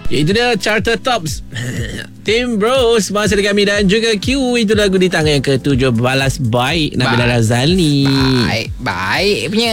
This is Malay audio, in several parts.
Itu dia Charter Tops Tim Bros masa kami dan juga Q. Itu lagu di tangan yang ke-7 Balas Baik Nabila Razali. Baik punya.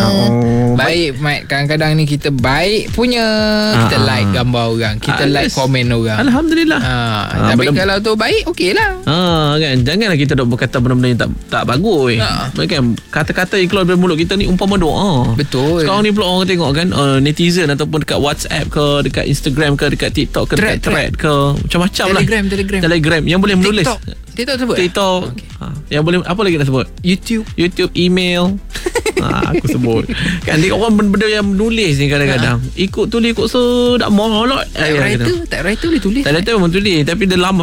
Baik Mat. Kadang-kadang ni kita baik punya. Kita like gambar orang, kita like komen orang. Alhamdulillah. Tapi kalau tu baik, okey lah. Kan, janganlah kita dok berkata benda-benda yang tak bagus. Kan kata-kata yang keluar dari mulut kita ni umpama doa. Betul. Sekarang ni pula orang tengok kan, netizen ataupun dekat WhatsApp ke, dekat Instagram ke, dekat TikTok ke, dekat thread ke, macam-macam lah. Telegram yang boleh menulis. TikTok sebut. TikTok. Yang boleh apa lagi nak sebut? YouTube, email. Aku sebut. Kan dia orang benda-benda yang menulis ni kadang-kadang. Ikut tulis ikut sedak molot. Tak writer boleh tulis. Tak writer memang tulis tapi dia lama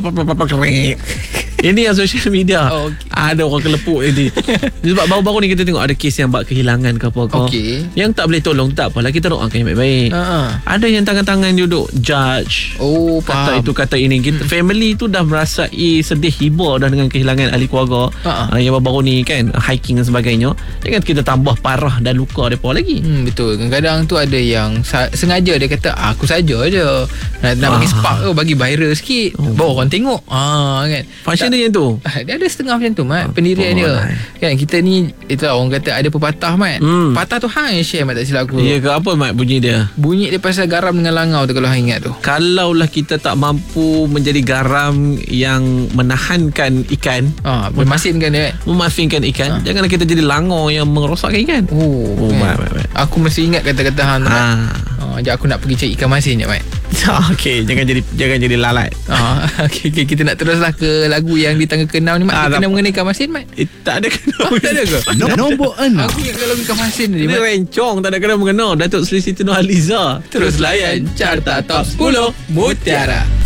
ini yang social media. Ada orang kelepuk ini. Sebab baru-baru ni kita tengok ada kes yang buat kehilangan ke apa-apa. Yang tak boleh tolong, tak apalah, kita doakan yang baik-baik. Ada yang tangan-tangan duduk judge. Kata itu kata ini. Kita family tu dah merasai sedih hibur dah dengan kehilangan ahli keluarga. Yang baru-baru ni kan hiking dan sebagainya. Jangan kita tambah parah dan luka mereka lagi. Betul. Kadang-kadang tu ada yang sengaja dia kata aku saja je nak bagi spark, bagi viral sikit, baru orang tengok. Kan function dia yang tu. Dia ada setengah macam tu Mat. Pendirian dia kan. Kita ni itulah orang kata ada pepatah Mat. Patah tu hang share Mat, tak silap aku. Ya ke apa Mat bunyi dia? Bunyi dia pasal garam dengan langau tu, kalau hang ingat tu. Kalaulah kita tak mampu menjadi garam yang menahankan ikan, memasinkan dia, memafinkan ikan, janganlah kita jadi langau yang merosakkan ikan. Mat. Aku masih ingat kata-kata hang tu Mat. Sekejap aku nak pergi cari ikan masin je Mat. Okey, jangan jadi lalat. Okey, kita nak teruslah ke lagu yang di tangga ke-6 ni Mat. Kena mengenai ikan masin Mat? Tak ada kena. Tak ada ke? Nombor 6. Aku ingat kalau ikan masin ni Mat. Dia rencong, tak ada kena mengena. Datuk Sri Siti Nurhaliza. Terus layan Carta Top 10 Mutiara.